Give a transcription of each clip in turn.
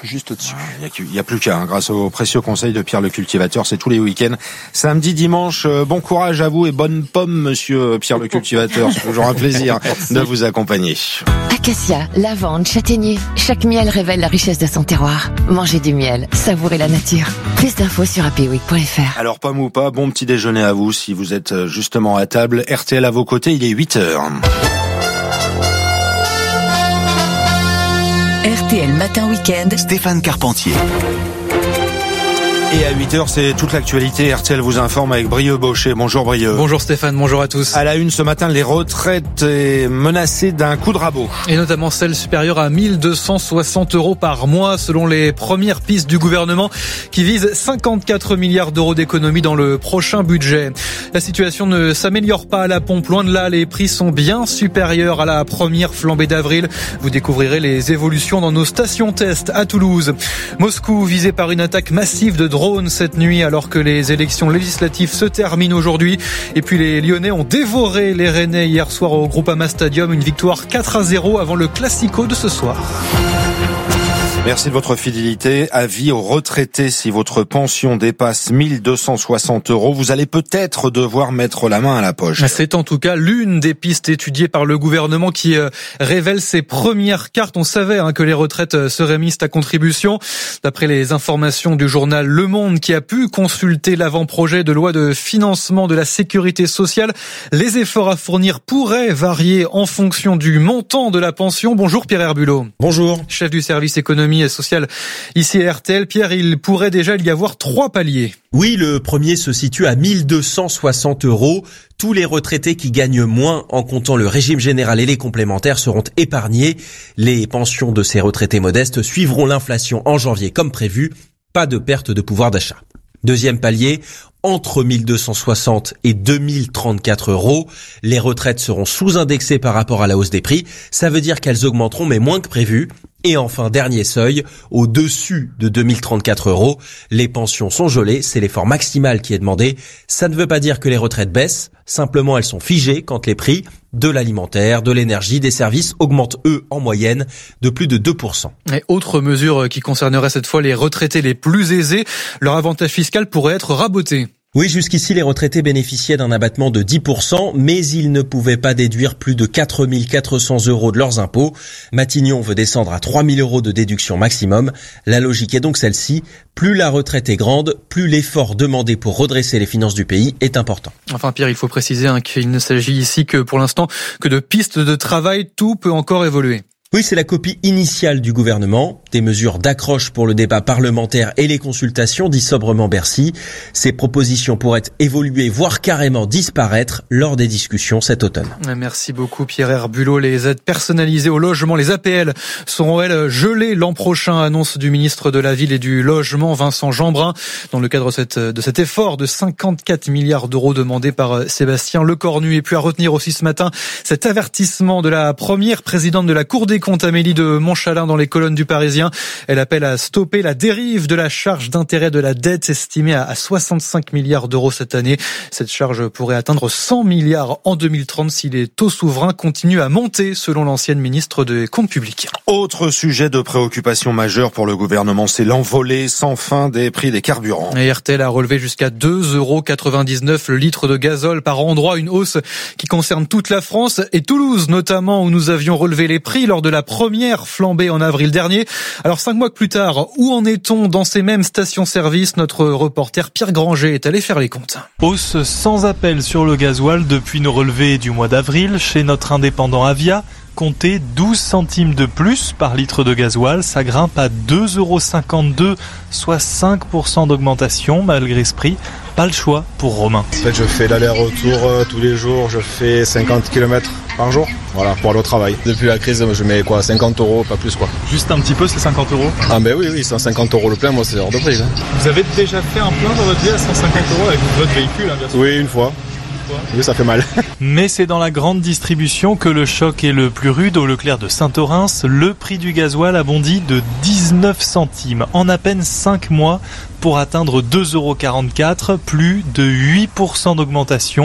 tout juste au-dessus. Il n'y a plus qu'à, grâce aux précieux conseils de Pierre le cultivateur, c'est tous les week-ends. Samedi, dimanche, bon courage à vous et bonne pomme, monsieur Pierre le cultivateur. C'est toujours un plaisir de vous accompagner. Acacia, lavande, châtaignier, chaque miel révèle la richesse de son terroir. Mangez du miel, savourez la nature. Plus d'infos sur happyweek.fr. Alors, pomme ou pas, bon petit déjeuner à vous si vous êtes justement à table. RTL à vos côtés, il est 8h. RTL Matin Week-end, Stéphane Carpentier. Et à 8h, c'est toute l'actualité. RTL vous informe avec Brieux Baucher. Bonjour Brieux. Bonjour Stéphane, bonjour à tous. À la une ce matin, les retraites menacées d'un coup de rabot. Et notamment celles supérieures à 1260 € par mois, selon les premières pistes du gouvernement, qui visent 54 milliards d'euros d'économies dans le prochain budget. La situation ne s'améliore pas à la pompe. Loin de là, les prix sont bien supérieurs à la première flambée d'avril. Vous découvrirez les évolutions dans nos stations test à Toulouse. Moscou visé par une attaque massive de drones cette nuit alors que les élections législatives se terminent aujourd'hui. Et puis les Lyonnais ont dévoré les Rennais hier soir au Groupama Stadium. Une victoire 4-0 avant le Classico de ce soir. Merci de votre fidélité. Avis aux retraités, si votre pension dépasse 1260 €, vous allez peut-être devoir mettre la main à la poche. C'est en tout cas l'une des pistes étudiées par le gouvernement qui révèle ses premières cartes. On savait que les retraites seraient mises à contribution. D'après les informations du journal Le Monde qui a pu consulter l'avant-projet de loi de financement de la sécurité sociale, les efforts à fournir pourraient varier en fonction du montant de la pension. Bonjour Pierre Herbulot. Bonjour. Chef du service économie et sociale ici à RTL. Pierre, il pourrait déjà y avoir 3 paliers. Oui, le premier se situe à 1260 €. Tous les retraités qui gagnent moins en comptant le régime général et les complémentaires seront épargnés. Les pensions de ces retraités modestes suivront l'inflation en janvier comme prévu. Pas de perte de pouvoir d'achat. Deuxième palier, entre 1260 et 2034 €, les retraites seront sous-indexées par rapport à la hausse des prix. Ça veut dire qu'elles augmenteront mais moins que prévu. Et enfin, dernier seuil, au-dessus de 2034 €, les pensions sont gelées, c'est l'effort maximal qui est demandé. Ça ne veut pas dire que les retraites baissent, simplement elles sont figées quand les prix de l'alimentaire, de l'énergie, des services augmentent eux en moyenne de plus de 2%. Et autre mesure qui concernerait cette fois les retraités les plus aisés, leur avantage fiscal pourrait être raboté. Oui, jusqu'ici, les retraités bénéficiaient d'un abattement de 10%, mais ils ne pouvaient pas déduire plus de 4 400 € de leurs impôts. Matignon veut descendre à 3 000 € de déduction maximum. La logique est donc celle-ci. Plus la retraite est grande, plus l'effort demandé pour redresser les finances du pays est important. Enfin Pierre, il faut préciser qu'il ne s'agit ici que pour l'instant que de pistes de travail. Tout peut encore évoluer. Oui, c'est la copie initiale du gouvernement. Des mesures d'accroche pour le débat parlementaire et les consultations, dit sobrement Bercy. Ces propositions pourraient évoluer, voire carrément disparaître lors des discussions cet automne. Merci beaucoup Pierre Herbulot. Les aides personnalisées au logement, les APL, seront elles gelées l'an prochain, annonce du ministre de la Ville et du Logement, Vincent Jeanbrun, dans le cadre de cet effort de 54 milliards € demandé par Sébastien Lecornu. Et puis à retenir aussi ce matin cet avertissement de la première présidente de la Cour des compte Amélie de Montchalin dans les colonnes du Parisien. Elle appelle à stopper la dérive de la charge d'intérêt de la dette estimée à 65 milliards € cette année. Cette charge pourrait atteindre 100 milliards en 2030 si les taux souverains continuent à monter, selon l'ancienne ministre des Comptes publics. Autre sujet de préoccupation majeure pour le gouvernement, c'est l'envolée sans fin des prix des carburants. Et RTL a relevé jusqu'à 2,99 € le litre de gazole par endroit, une hausse qui concerne toute la France et Toulouse notamment, où nous avions relevé les prix lors de la première flambée en avril dernier. Alors 5 mois plus tard, où en est-on dans ces mêmes stations-service? Notre reporter Pierre Granger est allé faire les comptes. Hausse sans appel sur le gasoil depuis nos relevés du mois d'avril chez notre indépendant Avia. Comptez 12 centimes de plus par litre de gasoil, ça grimpe à 2,52 €, soit 5% d'augmentation malgré ce prix. Pas le choix pour Romain. En fait, je fais l'aller-retour tous les jours, je fais 50 km par jour, voilà, pour aller au travail. Depuis la crise, je mets 50 €, pas plus quoi. Juste un petit peu, c'est 50 €? Ah ben oui, 150 € le plein, moi c'est hors de prix. Vous avez déjà fait un plein dans votre vie à 150 € avec votre véhicule, bien sûr? Oui, une fois. Oui, ça fait mal. Mais c'est dans la grande distribution que le choc est le plus rude. Au Leclerc de Saint-Orens, le prix du gasoil a bondi de 19 centimes en à peine 5 mois pour atteindre 2,44 €, plus de 8% d'augmentation.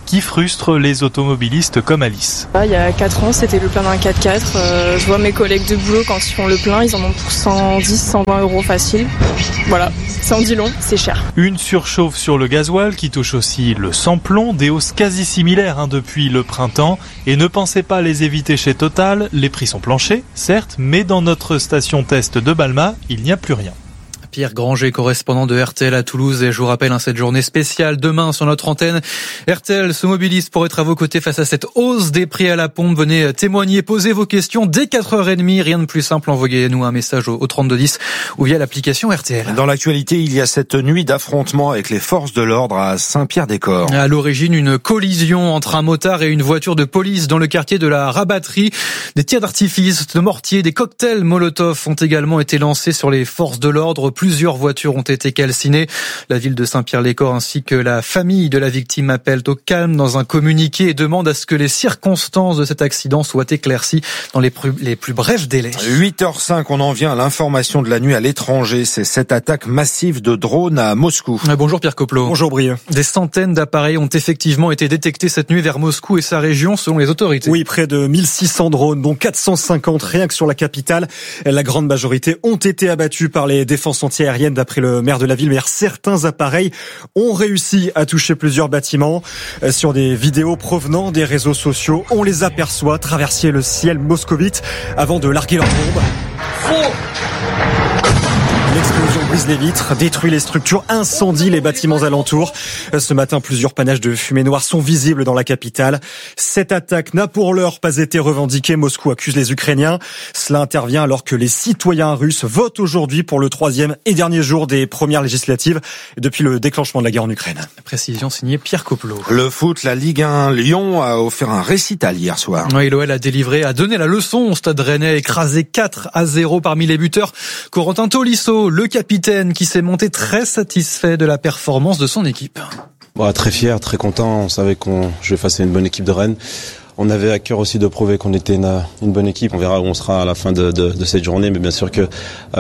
qui frustre les automobilistes comme Alice. Il y a 4 ans, c'était le plein d'un 4x4. Je vois mes collègues de boulot quand ils font le plein, ils en ont pour 110, 120 euros facile. Voilà, ça en dit long, c'est cher. Une surchauffe sur le gasoil qui touche aussi le sans-plomb, des hausses quasi similaires depuis le printemps. Et ne pensez pas les éviter chez Total, les prix sont planchers, certes, mais dans notre station test de Balma, il n'y a plus rien. Pierre Granger, correspondant de RTL à Toulouse, et je vous rappelle cette journée spéciale demain sur notre antenne. RTL se mobilise pour être à vos côtés face à cette hausse des prix à la pompe. Venez témoigner, posez vos questions dès 4h30. Rien de plus simple, envoyez-nous un message au 3210 ou via l'application RTL. Dans l'actualité, il y a cette nuit d'affrontement avec les forces de l'ordre à Saint-Pierre-des-Corps. À l'origine, une collision entre un motard et une voiture de police dans le quartier de la Rabatterie. Des tirs d'artifice, de mortiers, des cocktails Molotov ont également été lancés sur les forces de l'ordre. Plusieurs voitures ont été calcinées. La ville de Saint-Pierre-les-Corps ainsi que la famille de la victime appellent au calme dans un communiqué et demandent à ce que les circonstances de cet accident soient éclaircies dans les plus brefs délais. 8h05, on en vient à l'information de la nuit à l'étranger. C'est cette attaque massive de drones à Moscou. Bonjour Pierre Coplot. Bonjour Brieux. Des centaines d'appareils ont effectivement été détectés cette nuit vers Moscou et sa région selon les autorités. Oui, près de 1600 drones, dont 450 rien que sur la capitale. La grande majorité ont été abattus par les défenses antiaérienne d'après le maire de la ville, mais certains appareils ont réussi à toucher plusieurs bâtiments. Sur des vidéos provenant des réseaux sociaux, on les aperçoit traverser le ciel moscovite avant de larguer leurs bombes. L'explosion brise les vitres, détruit les structures, incendie les bâtiments alentours. Ce matin, plusieurs panaches de fumée noire sont visibles dans la capitale. Cette attaque n'a pour l'heure pas été revendiquée. Moscou accuse les Ukrainiens. Cela intervient alors que les citoyens russes votent aujourd'hui pour le 3e et dernier jour des premières législatives depuis le déclenchement de la guerre en Ukraine. Précision signée Pierre Coplot. Le foot, la Ligue 1, Lyon a offert un récital hier soir. Oui, l'OL a donné la leçon au Stade Rennais, écrasé 4-0 parmi les buteurs. Corentin Tolisso, le capitaine qui s'est monté très satisfait de la performance de son équipe. Très fier, très content. On savait qu'on jouait face à une bonne équipe de Rennes. On avait à cœur aussi de prouver qu'on était une bonne équipe. On verra où on sera à la fin de cette journée, mais bien sûr que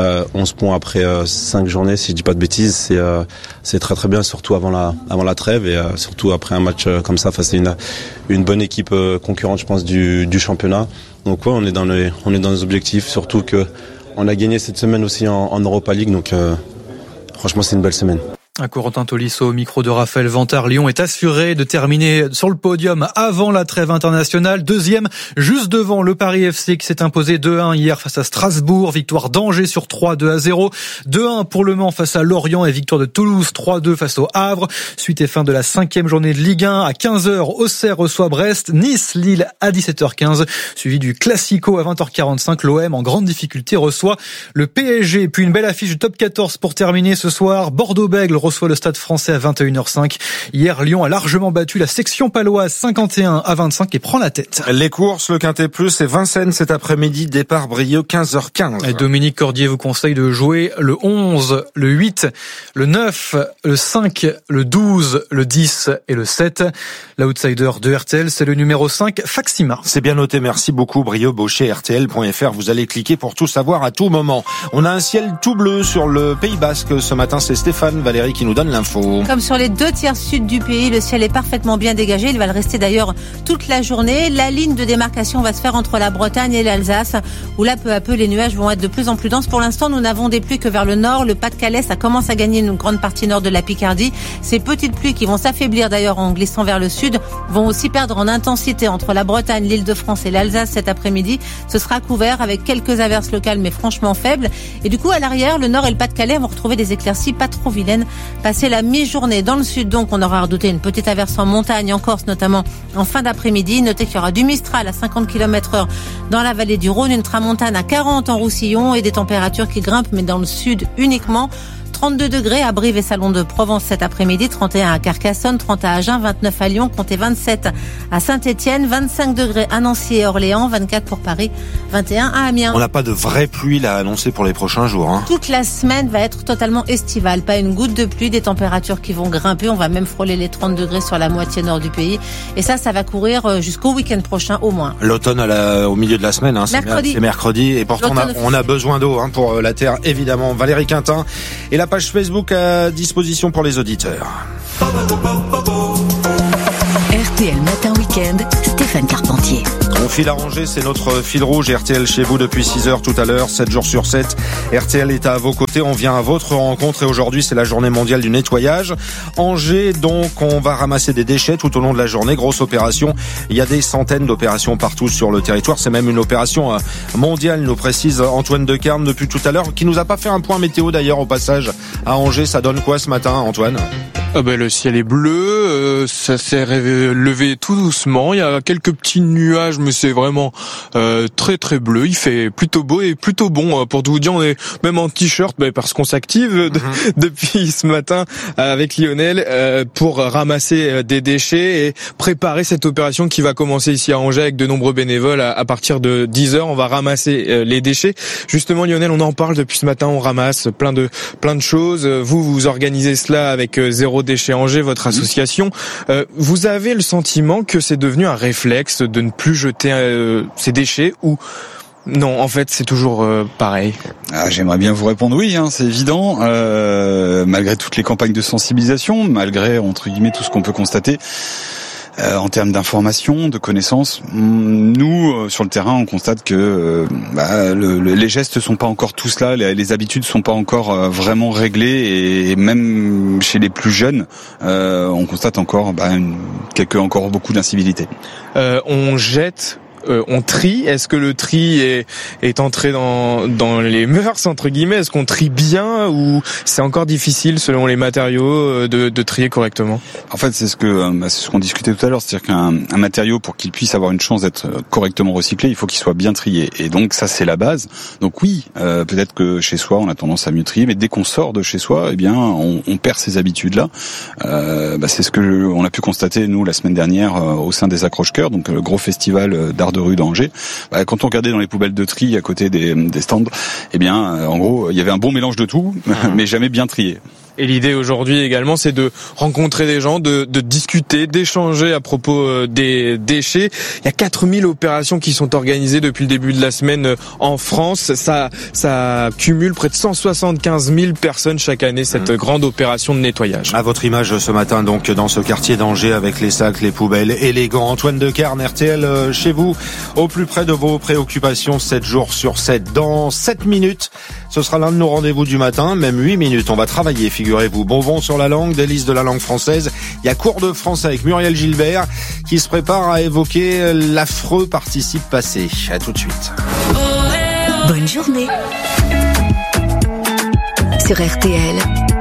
11 points après 5 journées, si je dis pas de bêtises, c'est très très bien, surtout avant la trêve et surtout après un match comme ça face à une bonne équipe concurrente, je pense, du championnat. Donc ouais, on est dans les objectifs, surtout que on a gagné cette semaine aussi en Europa League, donc franchement c'est une belle semaine. Corentin Tolisso au micro de Raphaël Vantard. Lyon est assuré de terminer sur le podium avant la trêve internationale. Deuxième, juste devant le Paris FC qui s'est imposé 2-1 hier face à Strasbourg. Victoire d'Angers sur 3, 2-0. 2-1 pour Le Mans face à Lorient et victoire de Toulouse 3-2 face au Havre. Suite et fin de la 5e journée de Ligue 1. À 15h, Auxerre reçoit Brest. Nice, Lille à 17h15. Suivi du Classico à 20h45. L'OM en grande difficulté reçoit le PSG. Puis une belle affiche du top 14 pour terminer ce soir. Bordeaux-Bègles reçoit le Stade Français à 21h05. Hier, Lyon a largement battu la section paloise 51-25 et prend la tête. Les courses, le Quintet Plus et Vincennes cet après-midi, départ Brieux 15h15. Et Dominique Cordier vous conseille de jouer le 11, le 8, le 9, le 5, le 12, le 10 et le 7. L'outsider de RTL, c'est le numéro 5, Faxima. C'est bien noté, merci beaucoup Brieux, Baucher, RTL.fr. Vous allez cliquer pour tout savoir à tout moment. On a un ciel tout bleu sur le Pays Basque. Ce matin, c'est Stéphane Valérie qui nous donne l'info. Comme sur les 2/3 sud du pays, le ciel est parfaitement bien dégagé. Il va le rester d'ailleurs toute la journée. La ligne de démarcation va se faire entre la Bretagne et l'Alsace, où là, peu à peu, les nuages vont être de plus en plus denses. Pour l'instant, nous n'avons des pluies que vers le nord. Le Pas-de-Calais, ça commence à gagner une grande partie nord de la Picardie. Ces petites pluies qui vont s'affaiblir d'ailleurs en glissant vers le sud, vont aussi perdre en intensité entre la Bretagne, l'Île-de-France et l'Alsace cet après-midi. Ce sera couvert avec quelques averses locales, mais franchement faibles. Et du coup, à l'arrière, le nord et le Pas-de-Calais vont retrouver des éclaircies pas trop vilaines. Passer la mi-journée dans le sud, donc on aura redouté une petite averse en montagne, en Corse notamment en fin d'après-midi. Notez qu'il y aura du Mistral à 50 km/h dans la vallée du Rhône, une tramontane à 40 en Roussillon et des températures qui grimpent mais dans le sud uniquement. 32 degrés à Brive et Salon de Provence cet après-midi, 31 à Carcassonne, 30 à Agen, 29 à Lyon, comptez 27 à Saint-Étienne, 25 degrés à Nancy et Orléans, 24 pour Paris, 21 à Amiens. On n'a pas de vraie pluie là annoncée pour les prochains jours. Toute la semaine va être totalement estivale, pas une goutte de pluie, des températures qui vont grimper, on va même frôler les 30 degrés sur la moitié nord du pays. Et ça va courir jusqu'au week-end prochain au moins. L'automne au milieu de la semaine, c'est mercredi. Et pourtant on a besoin d'eau pour la terre, évidemment. Valérie Quintin et la page Facebook à disposition pour les auditeurs. RTL Matin Week-end, Stéphane Carpentier. On file à Angers, c'est notre fil rouge. RTL chez vous depuis 6h tout à l'heure, 7 jours sur 7. RTL est à vos côtés, on vient à votre rencontre et aujourd'hui c'est la journée mondiale du nettoyage. Angers, donc on va ramasser des déchets tout au long de la journée. Grosse opération, il y a des centaines d'opérations partout sur le territoire. C'est même une opération mondiale, nous précise Antoine Decarne depuis tout à l'heure, qui nous a pas fait un point météo d'ailleurs au passage à Angers. Ça donne quoi ce matin, Antoine ? Le ciel est bleu, ça s'est levé tout doucement, il y a quelques petits nuages mais c'est vraiment très très bleu, il fait plutôt beau et plutôt bon. Pour tout vous dire, on est même en t-shirt parce qu'on s'active depuis ce matin avec Lionel pour ramasser des déchets et préparer cette opération qui va commencer ici à Angers avec de nombreux bénévoles à partir de 10h. On va ramasser les déchets. Justement Lionel, on en parle depuis ce matin, on ramasse plein de choses. Vous organisez cela avec Zéro Déchet Angers, votre association. Vous avez le sentiment que c'est devenu un réflexe de ne plus jeter ces déchets ou non, en fait, c'est toujours pareil? J'aimerais bien vous répondre oui, c'est évident. Malgré toutes les campagnes de sensibilisation, malgré, entre guillemets, tout ce qu'on peut constater en termes d'information, de connaissances, nous, sur le terrain, on constate que les gestes sont pas encore tous là, les habitudes sont pas encore vraiment réglées, et même chez les plus jeunes, on constate encore encore beaucoup d'incivilité. On jette. On trie. Est-ce que le tri est entré dans les mœurs entre guillemets? Est-ce qu'on trie bien ou c'est encore difficile selon les matériaux de trier correctement? En fait, c'est ce qu'on discutait tout à l'heure, c'est-à-dire qu'un matériau, pour qu'il puisse avoir une chance d'être correctement recyclé, il faut qu'il soit bien trié. Et donc ça, c'est la base. Donc oui, peut-être que chez soi, on a tendance à mieux trier, mais dès qu'on sort de chez soi, on perd ces habitudes-là. C'est ce que on a pu constater nous la semaine dernière au sein des Accroche-Cœurs, donc le gros festival d'art de rue d'Angers. Quand on regardait dans les poubelles de tri à côté des stands, en gros, il y avait un bon mélange de tout, mais jamais bien trié. Et l'idée aujourd'hui également, c'est de rencontrer des gens, de discuter, d'échanger à propos des déchets. Il y a 4000 opérations qui sont organisées depuis le début de la semaine en France. Ça cumule près de 175 000 personnes chaque année, cette grande opération de nettoyage. À votre image ce matin, donc, dans ce quartier d'Angers avec les sacs, les poubelles et les gants. Antoine Decarne, RTL chez vous, au plus près de vos préoccupations, 7 jours sur 7. Dans 7 minutes, ce sera l'un de nos rendez-vous du matin, même 8 minutes. On va travailler, figurez-vous. Bonbons sur la langue, délices de la langue française. Il y a cours de français avec Muriel Gilbert qui se prépare à évoquer l'affreux participe passé. À tout de suite. Bonne journée sur RTL.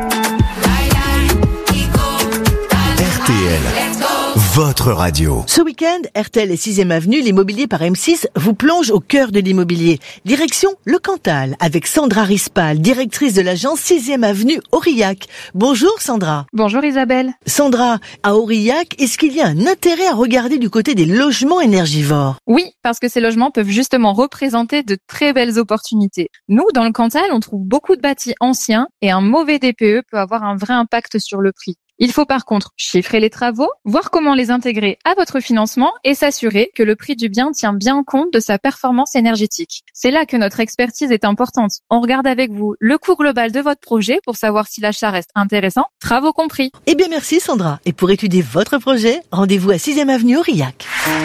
RTL, votre radio. Ce week-end, RTL et 6e Avenue, l'immobilier par M6 vous plonge au cœur de l'immobilier. Direction le Cantal, avec Sandra Rispal, directrice de l'agence 6e Avenue Aurillac. Bonjour Sandra. Bonjour Isabelle. Sandra, à Aurillac, est-ce qu'il y a un intérêt à regarder du côté des logements énergivores? Oui, parce que ces logements peuvent justement représenter de très belles opportunités. Nous, dans le Cantal, on trouve beaucoup de bâtis anciens et un mauvais DPE peut avoir un vrai impact sur le prix. Il faut par contre chiffrer les travaux, voir comment les intégrer à votre financement et s'assurer que le prix du bien tient bien compte de sa performance énergétique. C'est là que notre expertise est importante. On regarde avec vous le coût global de votre projet pour savoir si l'achat reste intéressant, travaux compris. Eh bien merci Sandra. Et pour étudier votre projet, rendez-vous à 6e Avenue Aurillac.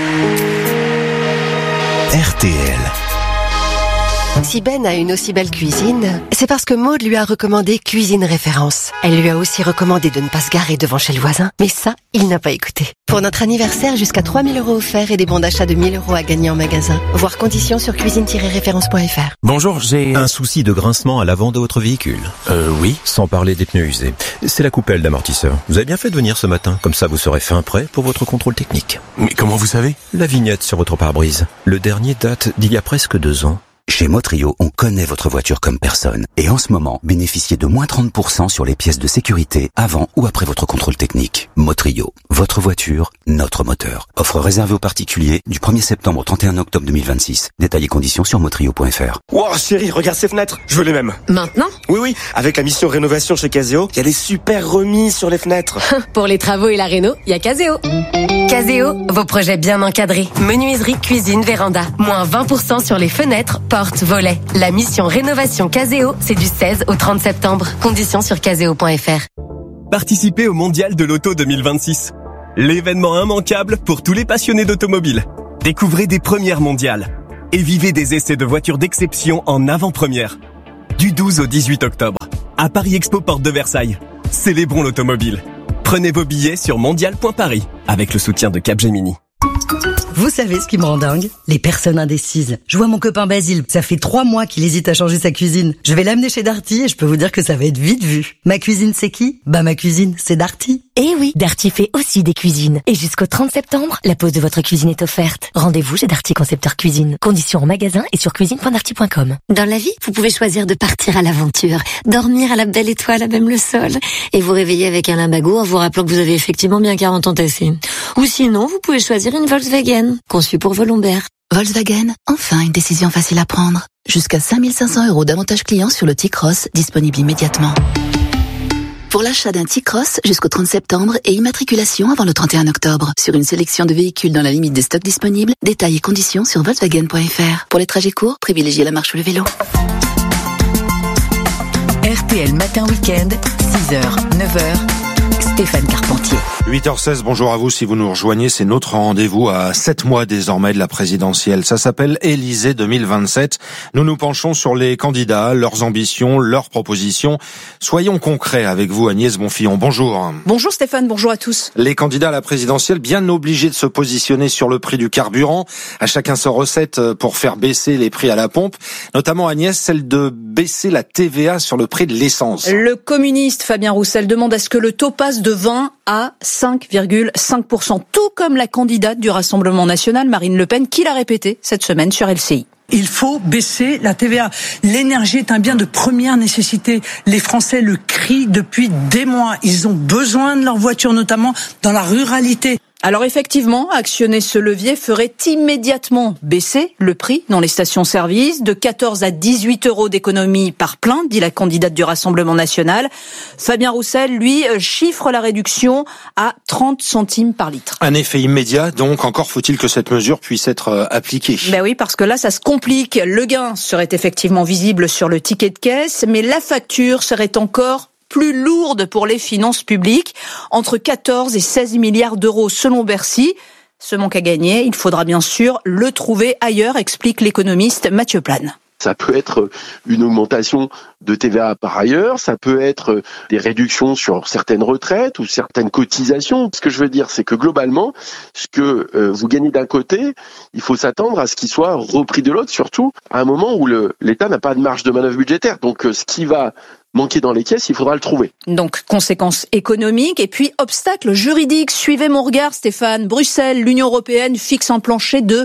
RTL. Si Ben a une aussi belle cuisine, c'est parce que Maude lui a recommandé Cuisine Référence. Elle lui a aussi recommandé de ne pas se garer devant chez le voisin. Mais ça, il n'a pas écouté. Pour notre anniversaire, jusqu'à 3 000 € offerts et des bons d'achat de 1 000 € à gagner en magasin. Voir conditions sur cuisine-référence.fr. Bonjour, j'ai un souci de grincement à l'avant de votre véhicule. Oui. Sans parler des pneus usés. C'est la coupelle d'amortisseur. Vous avez bien fait de venir ce matin. Comme ça, vous serez fin prêt pour votre contrôle technique. Mais comment vous savez? La vignette sur votre pare-brise. Le dernier date d'il y a presque 2 ans. Chez Motrio, on connaît votre voiture comme personne. Et en ce moment, bénéficiez de moins 30% sur les pièces de sécurité avant ou après votre contrôle technique. Motrio, votre voiture, notre moteur. Offre réservée aux particuliers du 1er septembre au 31 octobre 2026. Détails et conditions sur motrio.fr. Wow chérie, regarde ces fenêtres, je veux les mêmes. Maintenant? Oui, avec la mission rénovation chez Caseo, il y a des super remises sur les fenêtres. Pour les travaux et la réno, il y a Caseo. Caseo, vos projets bien encadrés. Menuiserie, cuisine, véranda. Moins 20% sur les fenêtres, portes, volets. La mission rénovation Caseo, c'est du 16 au 30 septembre. Conditions sur caseo.fr. Participez au Mondial de l'Auto 2026. l'événement immanquable pour tous les passionnés d'automobile. Découvrez des premières mondiales et vivez des essais de voitures d'exception en avant-première. Du 12 au 18 octobre, à Paris Expo Porte de Versailles. Célébrons l'automobile. Prenez vos billets sur mondial.paris avec le soutien de Capgemini. Vous savez ce qui me rend dingue? Les personnes indécises. Je vois mon copain Basile, ça fait 3 mois qu'il hésite à changer sa cuisine. Je vais l'amener chez Darty et je peux vous dire que ça va être vite vu. Ma cuisine, c'est qui? Bah ma cuisine, c'est Darty. Eh oui, Darty fait aussi des cuisines. Et jusqu'au 30 septembre, la pose de votre cuisine est offerte. Rendez-vous chez Darty Concepteur Cuisine. Conditions en magasin et sur cuisine.darty.com. Dans la vie, vous pouvez choisir de partir à l'aventure, dormir à la belle étoile à même le sol, et vous réveiller avec un limbago en vous rappelant que vous avez effectivement bien 40 ans tassés. Ou sinon, vous pouvez choisir une Volkswagen, conçue pour vos lombaires. Volkswagen, enfin une décision facile à prendre. Jusqu'à 5 500 € d'avantages clients sur le T-Cross, disponible immédiatement. Pour l'achat d'un T-Cross jusqu'au 30 septembre et immatriculation avant le 31 octobre. Sur une sélection de véhicules dans la limite des stocks disponibles, détails et conditions sur Volkswagen.fr. Pour les trajets courts, privilégiez la marche ou le vélo. RTL Matin Week-end, 6h, 9h, Stéphane Carpentier. 8h16, bonjour à vous si vous nous rejoignez, c'est notre rendez-vous à 7 mois désormais de la présidentielle. Ça s'appelle Élysée 2027. Nous nous penchons sur les candidats, leurs ambitions, leurs propositions. Soyons concrets avec vous Agnès Bonfillon, bonjour. Bonjour Stéphane, bonjour à tous. Les candidats à la présidentielle bien obligés de se positionner sur le prix du carburant. À chacun sa recette pour faire baisser les prix à la pompe. Notamment Agnès, celle de baisser la TVA sur le prix de l'essence. Le communiste Fabien Roussel demande à ce que le taux passe de 20 à 5,5%, tout comme la candidate du Rassemblement national, Marine Le Pen, qui l'a répété cette semaine sur LCI. Il faut baisser la TVA. L'énergie est un bien de première nécessité. Les Français le crient depuis des mois. Ils ont besoin de leur voiture, notamment dans la ruralité. Alors effectivement, actionner ce levier ferait immédiatement baisser le prix dans les stations-service de 14 à 18 € d'économie par plein, dit la candidate du Rassemblement national. Fabien Roussel, lui, chiffre la réduction à 30 centimes par litre. Un effet immédiat, donc encore faut-il que cette mesure puisse être appliquée. Ben oui, parce que là, ça se complique. Le gain serait effectivement visible sur le ticket de caisse, mais la facture serait encore plus lourde pour les finances publiques, entre 14 et 16 milliards d'euros selon Bercy. Ce manque à gagner, il faudra bien sûr le trouver ailleurs, explique l'économiste Mathieu Plane. Ça peut être une augmentation de TVA par ailleurs, ça peut être des réductions sur certaines retraites ou certaines cotisations. Ce que je veux dire, c'est que globalement, ce que vous gagnez d'un côté, il faut s'attendre à ce qu'il soit repris de l'autre, surtout à un moment où l'État n'a pas de marge de manœuvre budgétaire. Donc ce qui va manquer dans les caisses, il faudra le trouver. Donc, conséquences économiques et puis obstacles juridiques. Suivez mon regard, Stéphane. Bruxelles, l'Union européenne fixe un plancher de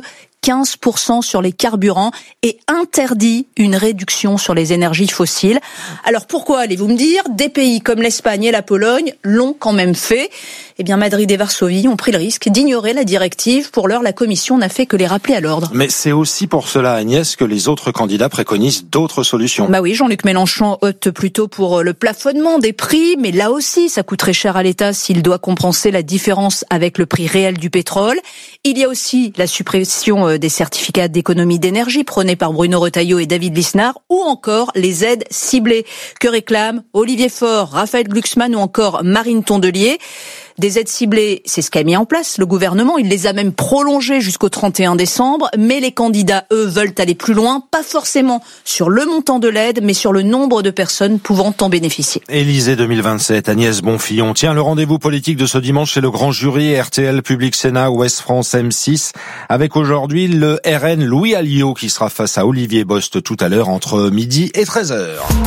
15% sur les carburants et interdit une réduction sur les énergies fossiles. Alors pourquoi, allez-vous me dire? Des pays comme l'Espagne et la Pologne l'ont quand même fait. Eh bien, Madrid et Varsovie ont pris le risque d'ignorer la directive. Pour l'heure, la Commission n'a fait que les rappeler à l'ordre. Mais c'est aussi pour cela, Agnès, que les autres candidats préconisent d'autres solutions. Bah oui, Jean-Luc Mélenchon opte plutôt pour le plafonnement des prix, mais là aussi, ça coûterait cher à l'État s'il doit compenser la différence avec le prix réel du pétrole. Il y a aussi la suppression des certificats d'économie d'énergie prônés par Bruno Retailleau et David Lisnard, ou encore les aides ciblées que réclament Olivier Faure, Raphaël Glucksmann ou encore Marine Tondelier. Des aides ciblées, c'est ce qu'a mis en place le gouvernement. Il les a même prolongées jusqu'au 31 décembre. Mais les candidats, eux, veulent aller plus loin. Pas forcément sur le montant de l'aide, mais sur le nombre de personnes pouvant en bénéficier. Élysée 2027, Agnès Bonfillon. Tiens, le rendez-vous politique de ce dimanche, c'est le grand jury RTL Public Sénat Ouest France M6. Avec aujourd'hui le RN Louis Alliot qui sera face à Olivier Bost tout à l'heure entre midi et 13h.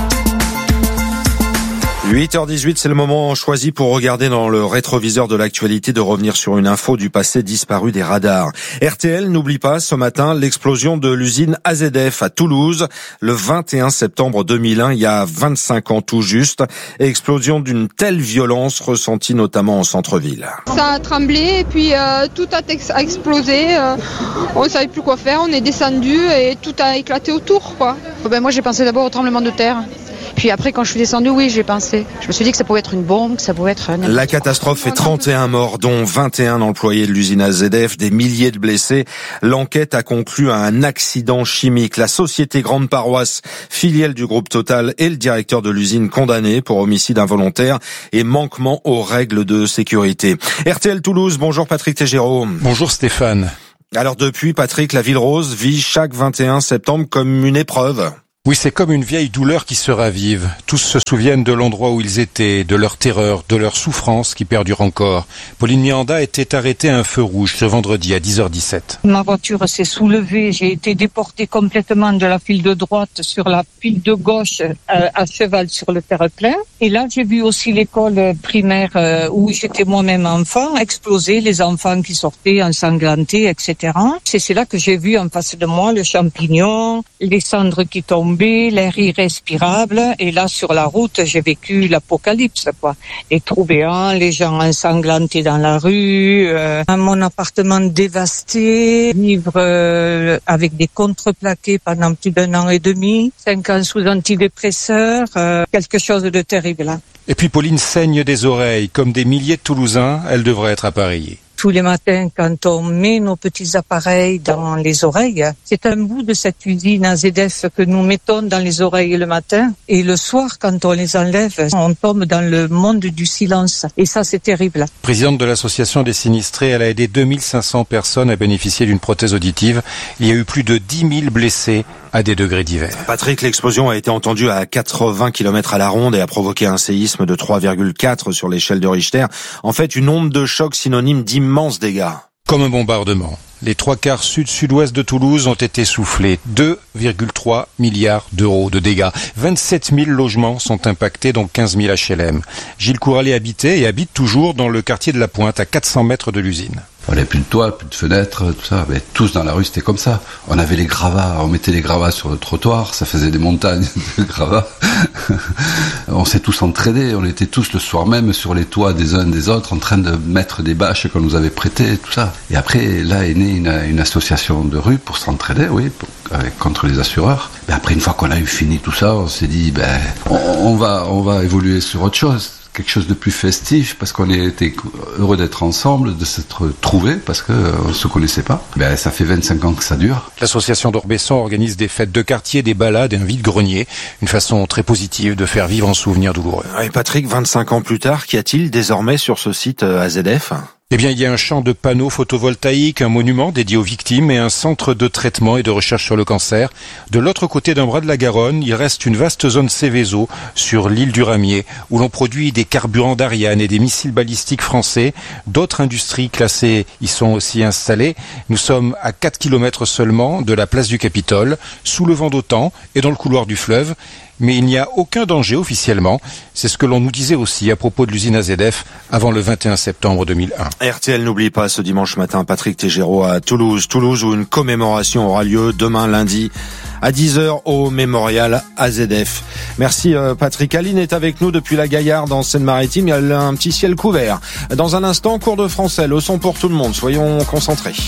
8h18, c'est le moment choisi pour regarder dans le rétroviseur de l'actualité, de revenir sur une info du passé disparu des radars. RTL n'oublie pas ce matin l'explosion de l'usine AZF à Toulouse le 21 septembre 2001, il y a 25 ans tout juste. Explosion d'une telle violence ressentie notamment en centre-ville. Ça a tremblé et puis tout a explosé. On ne savait plus quoi faire, on est descendu et tout a éclaté autour, quoi. Moi j'ai pensé d'abord au tremblement de terre. Puis après, quand je suis descendue, oui, j'ai pensé. Je me suis dit que ça pouvait être une bombe, que ça pouvait être... La catastrophe fait 31 morts, dont 21 employés de l'usine AZF, des milliers de blessés. L'enquête a conclu à un accident chimique. La société Grande Paroisse, filiale du groupe Total, et le directeur de l'usine condamnés pour homicide involontaire et manquement aux règles de sécurité. RTL Toulouse, bonjour Patrick Tégéraud. Bonjour Stéphane. Alors depuis, Patrick, la Ville Rose vit chaque 21 septembre comme une épreuve. Oui, c'est comme une vieille douleur qui se ravive. Tous se souviennent de l'endroit où ils étaient, de leur terreur, de leur souffrance qui perdure encore. Pauline Miranda était arrêtée à un feu rouge ce vendredi à 10h17. Ma voiture s'est soulevée, j'ai été déportée complètement de la file de droite sur la file de gauche à cheval sur le terre-plein. Et là, j'ai vu aussi l'école primaire où j'étais moi-même enfant exploser, les enfants qui sortaient ensanglantés, etc. C'est là que j'ai vu en face de moi le champignon, les cendres qui tombaient, l'air irrespirable, et là sur la route j'ai vécu l'apocalypse, quoi. Les trous béants, les gens ensanglantés dans la rue, mon appartement dévasté, vivre avec des contreplaqués pendant plus d'1 an et demi, 5 ans sous antidépresseurs, quelque chose de terrible. Et puis Pauline saigne des oreilles, comme des milliers de Toulousains, elle devrait être appareillée. Tous les matins, quand on met nos petits appareils dans les oreilles, c'est un bout de cette usine AZF que nous mettons dans les oreilles le matin. Et le soir, quand on les enlève, on tombe dans le monde du silence. Et ça, c'est terrible. Présidente de l'association des sinistrés, elle a aidé 2500 personnes à bénéficier d'une prothèse auditive. Il y a eu plus de 10 000 blessés à des degrés divers. Patrick, l'explosion a été entendue à 80 km à la ronde et a provoqué un séisme de 3,4 sur l'échelle de Richter. En fait, une onde de choc synonyme d'immenses dégâts. Comme un bombardement. Les 3/4 sud-sud-ouest de Toulouse ont été soufflés. 2,3 milliards d'euros de dégâts. 27 000 logements sont impactés, dont 15 000 HLM. Gilles Couralet habitait et habite toujours dans le quartier de la Pointe, à 400 mètres de l'usine. On n'avait plus de toit, plus de fenêtres, tout ça. Mais tous dans la rue, c'était comme ça. On avait les gravats, on mettait les gravats sur le trottoir, ça faisait des montagnes de gravats. On s'est tous entraînés, on était tous le soir même sur les toits des uns des autres en train de mettre des bâches qu'on nous avait prêtées, tout ça. Et après, là est née une association de rue pour s'entraider, oui, contre les assureurs. Mais après, une fois qu'on a eu fini tout ça, on s'est dit, on va évoluer sur autre chose. Quelque chose de plus festif, parce qu'on était heureux d'être ensemble, de s'être trouvés, parce qu'on ne se connaissait pas. Ça fait 25 ans que ça dure. L'association d'Orbesson organise des fêtes de quartier, des balades et un vide-grenier. Une façon très positive de faire vivre un souvenir douloureux. Et Patrick, 25 ans plus tard, qu'y a-t-il désormais sur ce site AZF ? Eh bien, il y a un champ de panneaux photovoltaïques, un monument dédié aux victimes et un centre de traitement et de recherche sur le cancer. De l'autre côté d'un bras de la Garonne, il reste une vaste zone Céveso sur l'île du Ramier, où l'on produit des carburants d'Ariane et des missiles balistiques français. D'autres industries classées y sont aussi installées. Nous sommes à 4 km seulement de la place du Capitole, sous le vent d'OTAN et dans le couloir du fleuve. Mais il n'y a aucun danger officiellement. C'est ce que l'on nous disait aussi à propos de l'usine AZF avant le 21 septembre 2001. RTL n'oublie pas ce dimanche matin Patrick Tégéraud à Toulouse. Toulouse où une commémoration aura lieu demain lundi à 10h au mémorial AZF. Merci Patrick. Aline est avec nous depuis la Gaillarde en Seine-Maritime. Il y a un petit ciel couvert. Dans un instant, cours de français, leçon pour tout le monde. Soyons concentrés.